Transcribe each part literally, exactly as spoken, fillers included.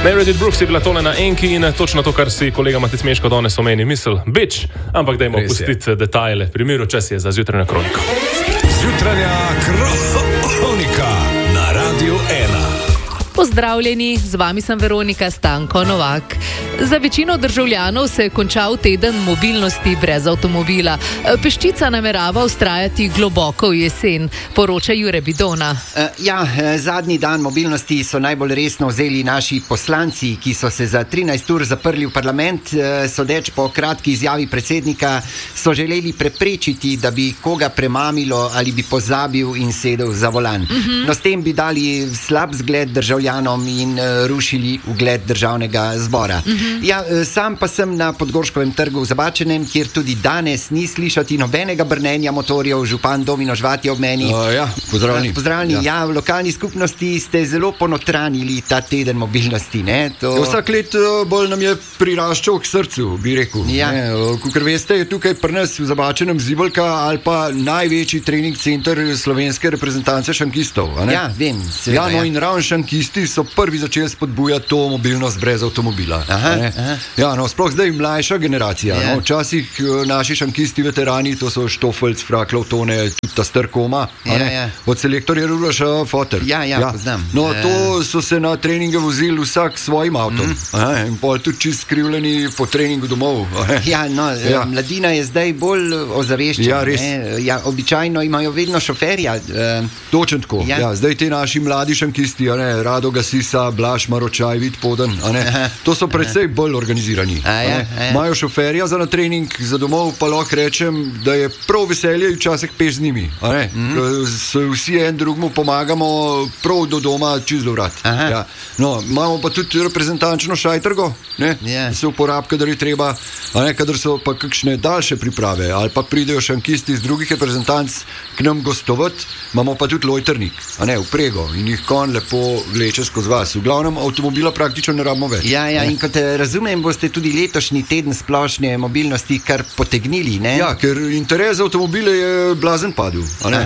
Meredith Brooks je bila tole na enki in točno to, kar si kolega Matic Meško danes omeni, misel, bič, ampak dajmo pustiti detajle. Primeru čas je za zjutranjo kroniko. Zjutranja kronika na Radiu ena. Pozdravljeni, z vami sem Veronika Stanko Novak. Za večino državljanov se je končal teden mobilnosti brez avtomobila. Peščica namerava vztrajati globoko v jesen, poroča Jure Bidona. Ja, zadnji dan mobilnosti so najbolj resno vzeli naši poslanci, ki so se za trinajst ur zaprli v parlament. Sodeč po kratki izjavi predsednika, so želeli preprečiti, da bi koga premamilo ali bi pozabil in sedel za volan. Uh-huh. No, s tem bi dali slab zgled državljanom in rušili ugled državnega zbora. Uh-huh. Ja, sam pa sem na Podgorškovem trgu v Zabačenem, kjer tudi danes ni slišati nobenega brnenja motorjev. Župan Domino Žvat je ob meni. Uh, ja, pozdravljeni. Pozdravljeni. Ja. ja, v lokalni skupnosti ste zelo ponotranili ta teden mobilnosti, ne? To... Vsak let bolj nam je priraščal k srcu, bi rekel. Ja. Kakor veste, je tukaj pri nas v Zabačenem Zibolka ali pa največji trening center slovenske reprezentance šankistov. A ne? Ja, vem. Seveda, ja, no ja. in ravno šankisti so prvi začeli spodbujati to mobilnost brez avtomobila. Aha. Ja, no, sploh zdaj mlajša generacija. Ja. No, včasih naši šankisti veterani, to so Štofelc, Fraklov, Tone, tudi ta star Koma, ja, ja. od selektorja Ruroša Foter. Ja, ja, ja. poznam. No, ja. to so se na treninge vozili vsak s svojim avtom. Mm. Aha, in pol tudi čist skrivljeni po treningu domov. Ja, no, ja. Mladina je zdaj bolj ozaveščena. Ja, res. Ja, običajno imajo vedno šoferja. Uh, Točno tako. Ja. Ja, zdaj ti naši mladi šankisti, a ne, Rado Gasisa, Blaž Maročaj, Vid Poden, a ne, to so predvsej bolj organizirani. Imajo šoferja za na trening, za domov pa lahko rečem, da je prav veselje včasih peš z njimi. Mm-hmm. Se vsi en drugmu pomagamo prav do doma, čez do vrat. Ja. No, imamo pa tudi reprezentančno šajtrgo, ne? Yeah. Se uporab, kadar je treba, a ne, kadar so pa kakšne daljše priprave, ali pa pridejo šankisti iz drugih reprezentanc k nam gostovati, imamo pa tudi lojtrnik, a ne, vprego in jih kon lepo vleče skozi vas. V glavnem avtomobila praktično ne rabimo več. Ja, ja, in kot razumem, boste tudi letošnji teden splošne mobilnosti kar potegnili, ne? Ja, ker interes za avtomobile je blazen padel.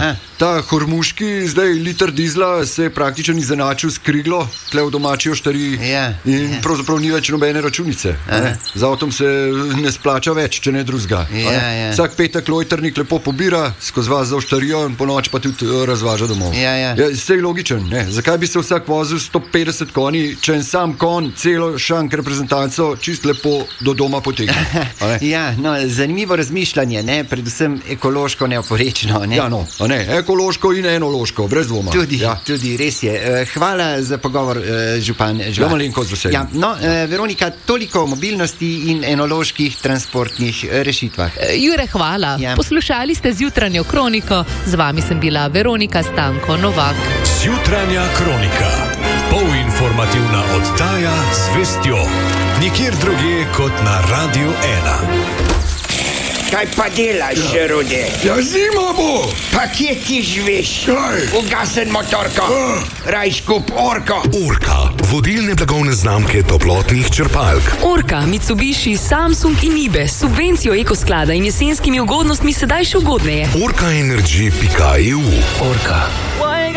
Ta hormuški, zdaj liter dizla se je praktično izenačil s kriglo, tle v domači oštariji ja, in ja. pravzaprav ni več nobene računice. Z avtom se ne splača več, če ne drugega. Ja, ja. Vsak petek lojtrnik lepo pobira, skozi vas za oštarijo in po noč pa tudi razvaža domov. Ja, ja. Ja, sej logičen, ne? Zakaj bi se vsak vozil sto petdeset konji, če en sam kon celo šank reprezentanco čist lepo do doma potegne? Ja, no, zanimivo razmišljanje, ne? Predvsem ekološko neoporečno, ne? Ja, no, a ne, ekološko in enološko, brez dvoma. Tudi, ja. tudi, res je. Hvala za pogovor, župan Žvat. Ja, malenko z veseljem. Ja, no, Veronika, toliko o mobilnosti in enoloških transportnih rešitvah. Jure, hvala. Ja. Poslušali ste zjutranjo kroniko, z vami sem bila Veronika Stanko Novak. Zjutranja kronika. Polinformativna oddaja z vestjo. Nikjer drugje kot na Radiu ena. Kaj pa delaš, Rode? Ja, zima bo! Pa kje ti živiš? Kaj? Ugasen motorko. Uh. Raj skup Orko. Orka, vodilne blagovne znamke toplotnih črpalk. Orka, Mitsubishi, Samsung in Nibe s subvencijo ekosklada in jesenskimi ugodnostmi sedaj še ugodneje. orka energy pika e u. Orka.